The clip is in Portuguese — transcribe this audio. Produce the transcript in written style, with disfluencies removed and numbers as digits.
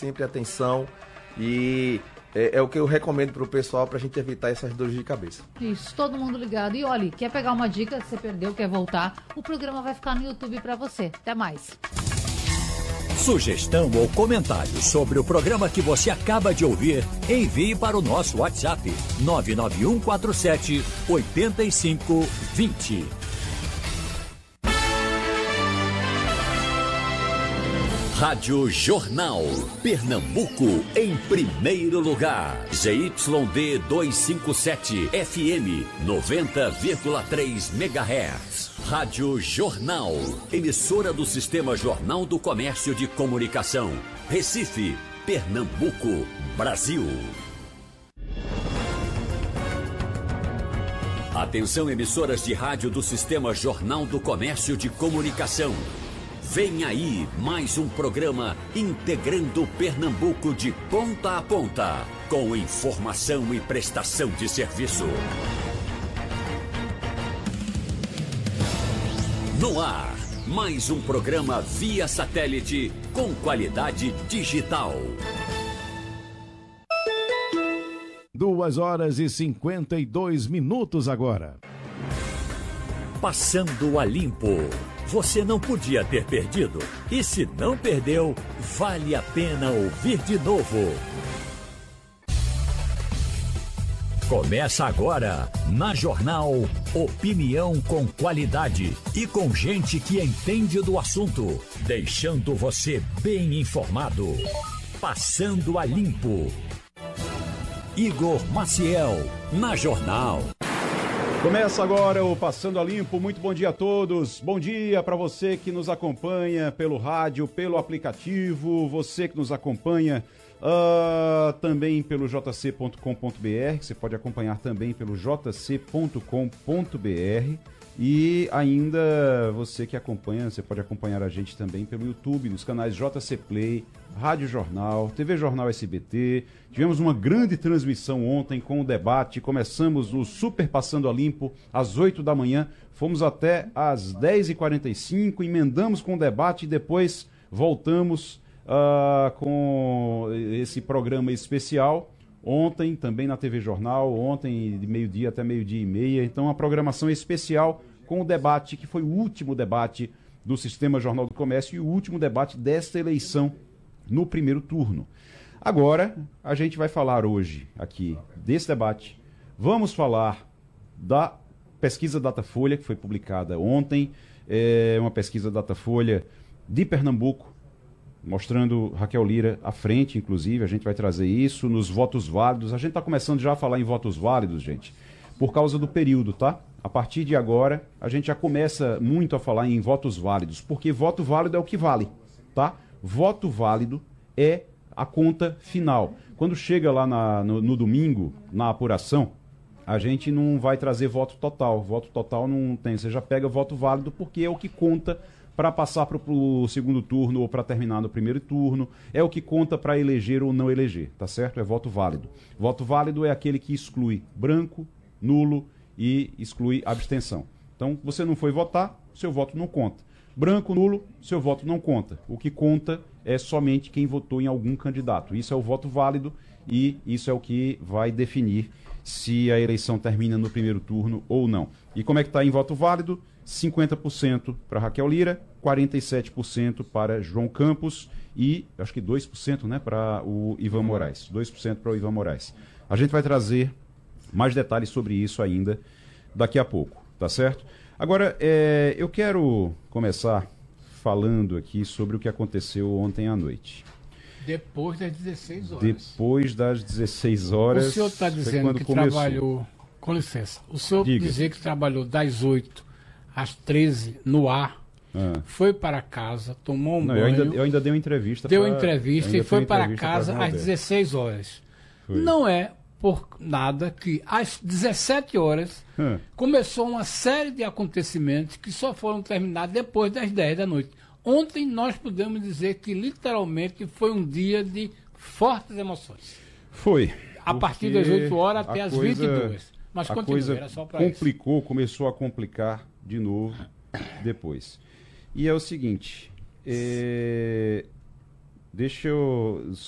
sempre atenção e é o que eu recomendo para o pessoal para a gente evitar essas dores de cabeça. Isso, todo mundo ligado. E olha, quer pegar uma dica, você perdeu, quer voltar, o programa vai ficar no YouTube para você. Até mais. Sugestão ou comentário sobre o programa que você acaba de ouvir, envie para o nosso WhatsApp 99147 8520. Rádio Jornal, Pernambuco em primeiro lugar. ZYD 257 FM 90,3 MHz. Rádio Jornal, emissora do Sistema Jornal do Comércio de Comunicação. Recife, Pernambuco, Brasil. Atenção, emissoras de rádio do Sistema Jornal do Comércio de Comunicação. Vem aí mais um programa integrando Pernambuco de ponta a ponta, com informação e prestação de serviço. No ar, mais um programa via satélite com qualidade digital. 2h52 agora. Passando a limpo. Você não podia ter perdido. E se não perdeu, vale a pena ouvir de novo. Começa agora, na Jornal, opinião com qualidade e com gente que entende do assunto, deixando você bem informado. Passando a limpo. Igor Maciel, na Jornal. Começa agora o Passando a Limpo. Muito bom dia a todos. Bom dia para você que nos acompanha pelo rádio, pelo aplicativo, você que nos acompanha também pelo jc.com.br, que você pode acompanhar também pelo jc.com.br, e ainda você que acompanha, você pode acompanhar a gente também pelo YouTube, nos canais JC Play, Rádio Jornal, TV Jornal SBT. Tivemos uma grande transmissão ontem com o debate. Começamos no Super Passando a Limpo às 8 da manhã, fomos até às 10h45, emendamos com o debate e depois voltamos com esse programa especial. Ontem também na TV Jornal, ontem de meio-dia até meio-dia e meia. Então a programação especial com o debate, que foi o último debate do Sistema Jornal do Comércio e o último debate desta eleição no primeiro turno. Agora, a gente vai falar hoje aqui desse debate. Vamos falar da pesquisa Datafolha, que foi publicada ontem. É uma pesquisa Datafolha de Pernambuco, mostrando Raquel Lira à frente, inclusive. A gente vai trazer isso nos votos válidos. A gente está começando já a falar em votos válidos, gente, por causa do período, tá? A partir de agora, a gente já começa muito a falar em votos válidos, porque voto válido é o que vale, tá? Voto válido é a conta final. Quando chega lá no domingo, na apuração, a gente não vai trazer voto total. Voto total não tem. Você já pega voto válido porque é o que conta para passar para o segundo turno ou para terminar no primeiro turno. É o que conta para eleger ou não eleger, tá certo? É voto válido. Voto válido é aquele que exclui branco, nulo e exclui abstenção. Então, você não foi votar, seu voto não conta. Branco, nulo, seu voto não conta. O que conta é somente quem votou em algum candidato. Isso é o voto válido e isso é o que vai definir se a eleição termina no primeiro turno ou não. E como é que está em voto válido? 50% para Raquel Lira, 47% para João Campos e acho que 2%, né, para o Ivan Moraes. 2% para o Ivan Moraes. A gente vai trazer mais detalhes sobre isso ainda daqui a pouco, tá certo? Agora, eu quero começar falando aqui sobre o que aconteceu ontem à noite. Depois das 16 horas. Depois das 16 horas. O senhor está dizendo que trabalhou. Com licença. O senhor dizer que trabalhou das 8 às 13 no ar, foi para casa, tomou um banho. Eu ainda dei uma entrevista. Deu entrevista e foi para casa às 16 horas. Foi. Não é por nada que às 17 horas começou uma série de acontecimentos que só foram terminados depois das 10 da noite. Ontem nós podemos dizer que literalmente foi um dia de fortes emoções. Foi. A partir das 8 horas até as 22. Mas a continua, coisa era só para complicou, isso. Começou a complicar de novo depois. E é o seguinte,